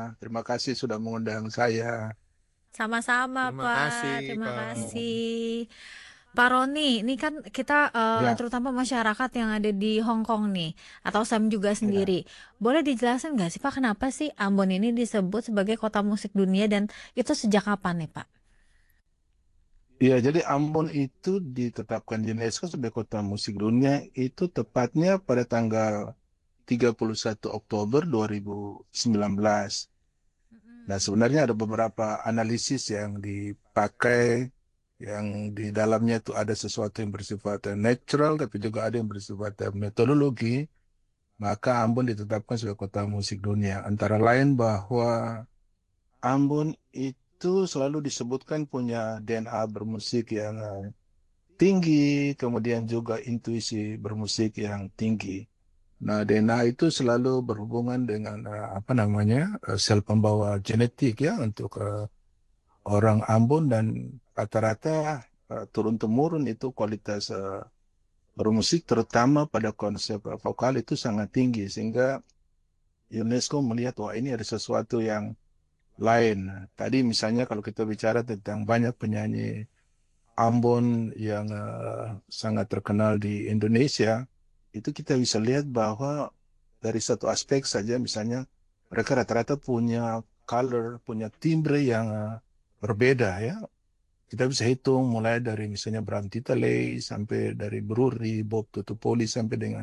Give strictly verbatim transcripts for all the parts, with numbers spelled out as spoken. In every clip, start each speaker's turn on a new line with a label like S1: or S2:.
S1: Terima kasih sudah mengundang saya.
S2: Sama-sama,
S3: Terima kasih,
S2: Pak. Terima
S3: Pak.
S2: kasih. Pak Roni, ini kan kita eh,
S1: Ya,
S2: terutama masyarakat yang ada di Hong Kong nih, atau Sam juga
S1: ya.
S2: sendiri. Boleh dijelaskan nggak sih, Pak, kenapa sih Ambon ini disebut sebagai kota musik dunia dan itu sejak kapan nih, Pak?
S1: Ya, jadi Ambon itu ditetapkan UNESCO sebagai kota musik dunia itu tepatnya pada tanggal tiga puluh satu Oktober dua ribu sembilan belas. Nah,
S2: Mm-mm.
S1: sebenarnya ada beberapa analisis yang dipakai yang di dalamnya itu ada sesuatu yang bersifat natural, tapi juga ada yang bersifat metodologi. Maka Ambon ditetapkan sebagai kota musik dunia. Antara lain bahwa Ambon itu selalu disebutkan punya D N A bermusik yang eh, tinggi, kemudian juga intuisi bermusik yang tinggi. Nah, D N A itu selalu berhubungan dengan eh, apa namanya eh, sel pembawa genetik ya untuk eh, orang Ambon dan rata-rata eh, turun-temurun itu kualitas eh, bermusik terutama pada konsep eh, vokal itu sangat tinggi sehingga UNESCO melihat wah ini ada sesuatu yang lain. Tadi misalnya kalau kita bicara tentang banyak penyanyi Ambon yang eh, sangat terkenal di Indonesia, itu kita bisa lihat bahwa dari satu aspek saja, misalnya mereka rata-rata punya color, punya timbre yang eh, berbeda ya. Kita bisa hitung mulai dari misalnya Bram Titalay sampai dari Bruri, Bob Tutupoli sampai dengan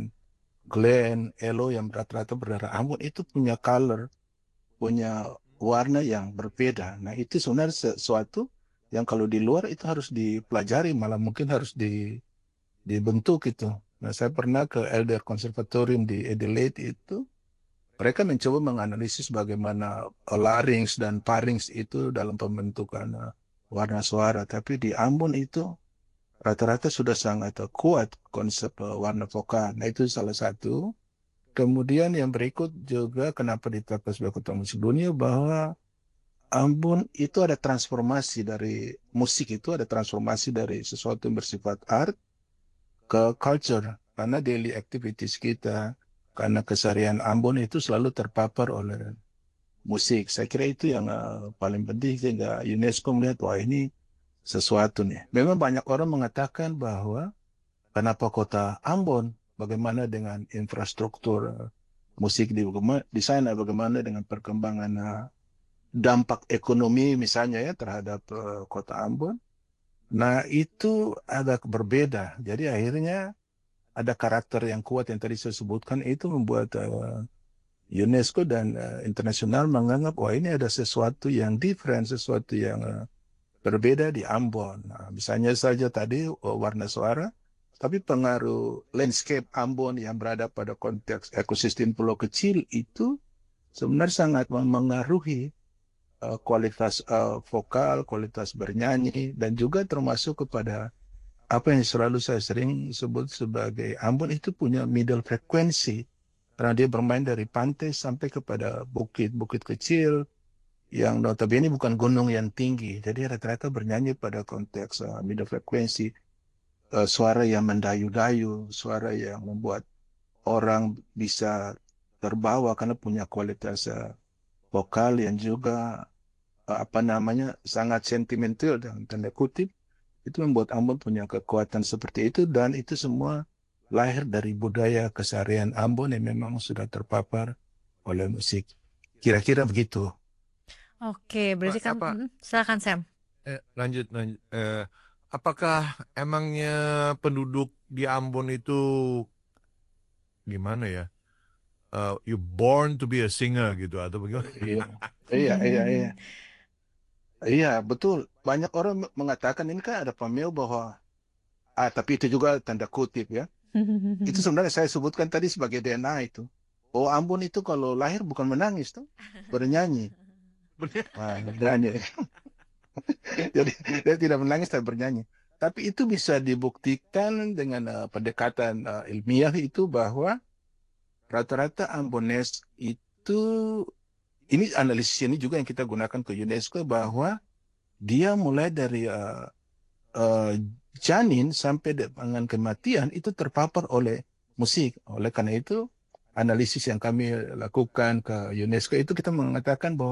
S1: Glenn, Elo yang rata-rata berdarah Ambon itu punya color, punya warna yang berbeda. Nah, itu sebenarnya sesuatu yang kalau di luar itu harus dipelajari, malah mungkin harus di, dibentuk itu. Nah, saya pernah ke Elder Conservatorium di Adelaide itu, mereka mencoba menganalisis bagaimana larynx dan pharynx itu dalam pembentukan uh, warna suara. Tapi di Ambon itu rata-rata sudah sangat uh, kuat konsep uh, warna vokal. Nah, itu salah satu. Kemudian yang berikut juga kenapa ditetapkan sebagai kota musik dunia bahwa Ambon itu ada transformasi dari musik itu ada transformasi dari sesuatu yang bersifat art ke culture karena daily activities kita karena keseharian Ambon itu selalu terpapar oleh musik. Saya kira itu yang uh, paling penting sehingga UNESCO melihat wah ini sesuatu nih. Memang banyak orang mengatakan bahwa kenapa kota Ambon, bagaimana dengan infrastruktur uh, musik di di sana, bagaimana dengan perkembangan uh, dampak ekonomi misalnya ya terhadap uh, kota Ambon. Nah, itu agak berbeda. Jadi akhirnya ada karakter yang kuat yang tadi saya sebutkan itu membuat uh, UNESCO dan uh, internasional menganggap wah ini ada sesuatu yang different, sesuatu yang uh, berbeda di Ambon. Nah, misalnya saja tadi uh, warna suara, tapi pengaruh landscape Ambon yang berada pada konteks ekosistem pulau kecil itu sebenarnya sangat memengaruhi uh, kualitas uh, vokal, kualitas bernyanyi, dan juga termasuk kepada apa yang selalu saya sering sebut sebagai Ambon itu punya middle frekuensi. Karena dia bermain dari pantai sampai kepada bukit-bukit kecil yang notabene bukan gunung yang tinggi. Jadi rata-rata bernyanyi pada konteks uh, middle frekuensi. Uh, suara yang mendayu-dayu, suara yang membuat orang bisa terbawa karena punya kualitas uh, vokal yang juga eh, apa namanya sangat sentimental dalam tanda kutip itu membuat Ambon punya kekuatan seperti itu dan itu semua lahir dari budaya keseharian Ambon yang memang sudah terpapar oleh musik. Kira-kira begitu.
S2: Oke, berarti
S3: Pak,
S2: kan
S3: apa?
S2: mm, silakan Sam.
S3: Eh, lanjut, lanjut. Eh, apakah emangnya penduduk di Ambon itu gimana ya? Eh, you born to be a singer gitu atau bagaimana?
S1: Iya, iya, iya, iya. Iya, betul. Banyak orang mengatakan ini kan ada pameo bahwa ah tapi itu juga tanda kutip ya. Itu sebenarnya saya sebutkan tadi sebagai D N A itu. Oh, Ambon itu kalau lahir bukan menangis tuh, bernyanyi.
S3: Bener.
S1: Wah, bernyanyi. Jadi dia tidak menangis tapi bernyanyi. Tapi itu bisa dibuktikan dengan uh, pendekatan uh, ilmiah itu bahwa rata-rata Ambonese itu ini analisis ini juga yang kita gunakan ke UNESCO bahwa dia mulai dari uh, uh, janin sampai dengan kematian itu terpapar oleh musik. Oleh karena itu analisis yang kami lakukan ke UNESCO itu kita mengatakan bahwa